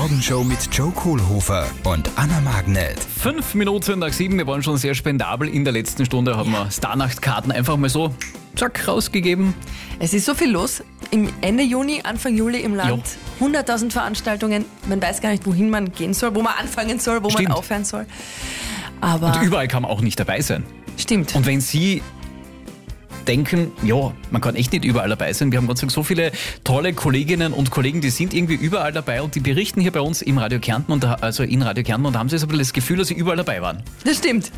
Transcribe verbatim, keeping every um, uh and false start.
Morgenshow mit Joe Kohlhofer und Anna Magnet. Fünf Minuten nach sieben, wir waren schon sehr spendabel. In der letzten Stunde haben wir Starnacht-Karten einfach mal so, zack, rausgegeben. Es ist so viel los. Im Ende Juni, Anfang Juli im Land. hunderttausend Veranstaltungen. Man weiß gar nicht, wohin man gehen soll, wo man anfangen soll, wo Stimmt. man aufhören soll. Aber Und überall kann man auch nicht dabei sein. stimmt. Und wenn Sie denken, ja, man kann echt nicht überall dabei sein. Wir haben Gott sei Dank so viele tolle Kolleginnen und Kollegen, die sind irgendwie überall dabei und die berichten hier bei uns im Radio Kärnten und da, also in Radio Kärnten und da haben sie so ein bisschen das Gefühl, dass sie überall dabei waren. Das stimmt.